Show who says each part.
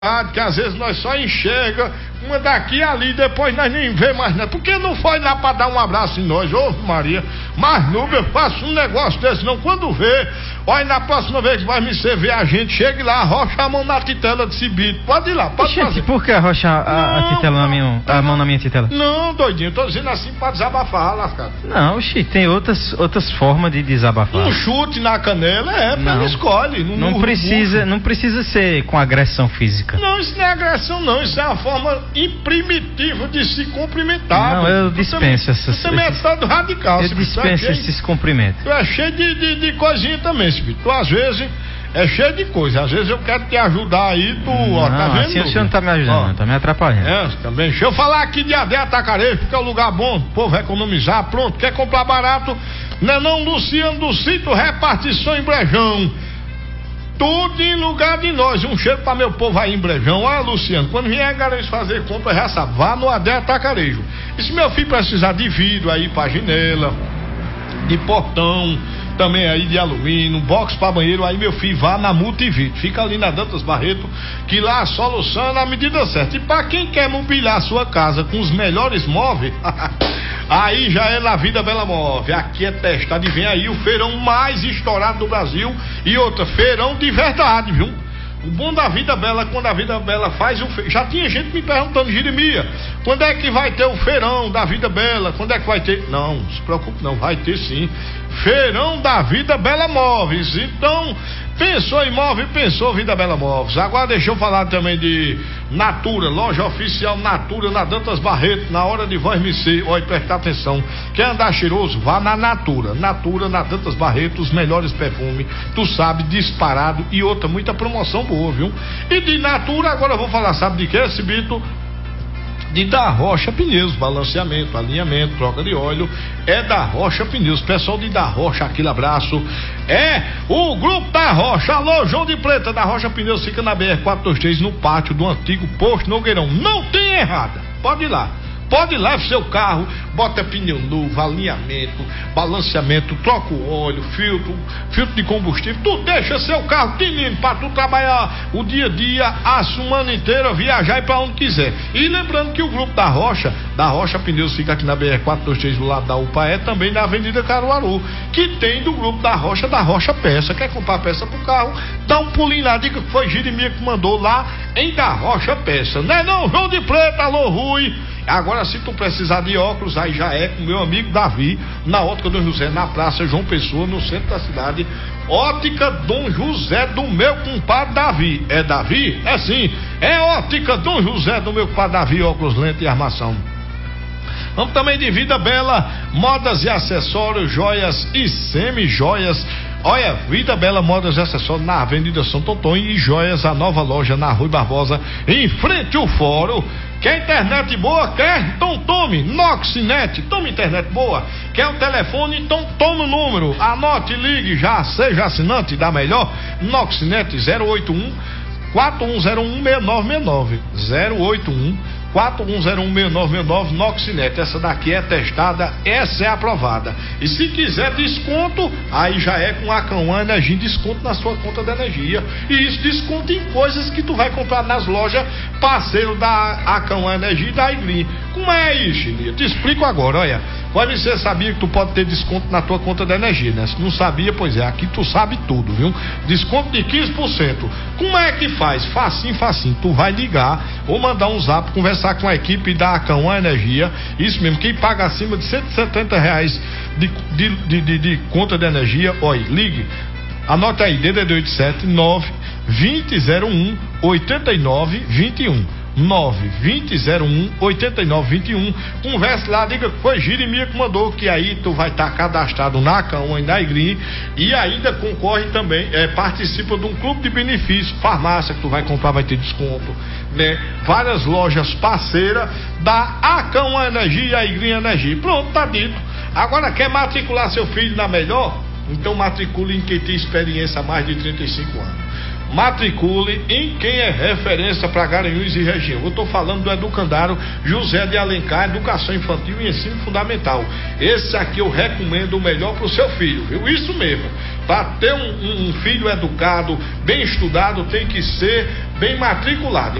Speaker 1: Que às vezes nós só enxerga uma daqui e ali, depois nós nem vê mais nada. Por que não foi lá pra dar um abraço em nós? Ô Maria, mas Nubia, eu faço um negócio desse não. Quando vê, olha, na próxima vez que vai me servir a gente, chegue lá, arrocha a mão na titela de Cibito. Pode ir lá, pode fazer.
Speaker 2: Por que arrochar a titela a mão na minha titela?
Speaker 1: Não, doidinho, eu tô dizendo assim pra desabafar, lascado.
Speaker 2: Não, tem outras formas de desabafar.
Speaker 1: Um chute na canela, ele escolhe.
Speaker 2: Não precisa ser com agressão física.
Speaker 1: Não, isso não é agressão não, isso é uma forma primitiva de se cumprimentar.
Speaker 2: Não, eu dispenso essas...
Speaker 1: Você também é todo radical.
Speaker 2: Eu dispenso esses cumprimentos.
Speaker 1: Tu é cheio de coisinha também, Cibito. Tu às vezes é cheio de coisa. Às vezes eu quero te ajudar aí, tu, ó, tá vendo?
Speaker 2: Assim o senhor não tá me ajudando, não, tá me atrapalhando.
Speaker 1: Também. Deixa eu falar aqui de AD Atacarejo, porque é um lugar bom, o povo vai economizar. Pronto, quer comprar barato? Não, Luciano do Sítio Repartição em Brejão. Tudo em lugar de nós. Um cheiro pra meu povo aí em Brejão. Olha, Luciano, quando vier a Garanhuns fazer compra, já sabe, vá no AD Atacarejo. E se meu filho precisar de vidro aí pra janela, de portão, também aí de alumínio, box pra banheiro, aí meu filho vá na Multividro. Fica ali na Dantas Barreto, que lá a solução é na medida certa. E pra quem quer mobiliar a sua casa com os melhores móveis, aí já é na Vida Bela Móvel. Aqui é testado e vem aí o feirão mais estourado do Brasil. E outra, feirão de verdade, viu? O bom da Vida Bela, quando a Vida Bela faz o feirão. Já tinha gente me perguntando, Jeremias, quando é que vai ter o feirão da Vida Bela? Quando é que vai ter? Não se preocupe não, vai ter sim. Feirão da Vida Bela Móveis. Então, pensou em móvel, pensou Vida Bela Móveis. Agora deixa eu falar também de Natura, loja oficial Natura na Dantas Barreto, na hora de voz me ser. Olha, prestar atenção. Quer andar cheiroso? Vá na Natura. Natura na Dantas Barreto, os melhores perfumes, tu sabe, disparado. E outra, muita promoção boa, viu? E de Natura, agora eu vou falar, sabe de que, Cibito? De Da Rocha Pneus, balanceamento, alinhamento, troca de óleo, é Da Rocha Pneus. Pessoal de Da Rocha, aquele abraço. É o Grupo Da Rocha. Alô, João de Preta, Da Rocha Pneus fica na BR-423, no pátio do antigo posto Nogueirão. Não tem errada, pode ir lá. Pode levar seu carro, bota pneu novo, alinhamento, balanceamento, troca o óleo, filtro de combustível, tu deixa seu carro tinindo pra tu trabalhar o dia a dia, a semana inteira, viajar e pra onde quiser. E lembrando que o Grupo Da Rocha Pneus fica aqui na BR-423 do lado da UPAE, também na Avenida Caruaru, que tem do Grupo Da Rocha Peça. Quer comprar peça pro carro? Dá um pulinho lá, diga que foi Jeremias que mandou lá em Da Rocha Peça. Não é não, João de Preta, alô Rui. Agora, se tu precisar de óculos, aí já é com meu amigo Davi, na Ótica Dom José, na Praça João Pessoa, no centro da cidade. Ótica Dom José do meu compadre Davi. É Davi? É sim. É Ótica Dom José do meu compadre Davi, óculos, lente e armação. Vamos também de Vida Bela, modas e acessórios, joias e semi-joias. Olha, Vida Bela, modas e acessórios na Avenida Santo Antônio e joias, a nova loja na Rui Barbosa, em frente ao fórum. Quer internet boa? Quer? Então tome Noxinet, tome internet boa. Quer o telefone? Então tome o número, anote, ligue já, seja assinante da melhor. Noxinet 081 41016969 081 41016969 Noxinet. Essa daqui é testada, essa é aprovada. E se quiser desconto, aí já é com a Cauã Energia, desconto na sua conta de energia. E isso desconto em coisas que tu vai comprar nas lojas parceiro da Cauã Energia e da Igrim. Como é isso, Chilia? Te explico agora, olha. Você sabia que tu pode ter desconto na tua conta de energia, né? Se não sabia, pois é, aqui tu sabe tudo, viu? Desconto de 15%. Como é que faz? Facinho. Tu vai ligar ou mandar um zap, conversar com a equipe da Cauã Energia. Isso mesmo, quem paga acima de R$170 de conta de energia, olha, ligue. Anota aí, DDD 87 92001 8921 92001 8921. Converse lá, diga que foi Jeremias que mandou, que aí tu vai estar cadastrado na Cauã e na Igrim e ainda concorre também, participa de um clube de benefícios, farmácia que tu vai comprar vai ter desconto, né? Várias lojas parceiras da Cauã Energia e a Igrim Energia. Pronto, tá dito. Agora quer matricular seu filho na melhor? Então matricule em quem tem experiência há mais de 35 anos. Matricule em quem é referência para Garanhuns e região. Eu estou falando do Educandário José de Alencar, Educação Infantil e Ensino Fundamental. Esse aqui eu recomendo o melhor para o seu filho, viu? Isso mesmo. Para ter um filho educado, bem estudado, tem que ser bem matriculado.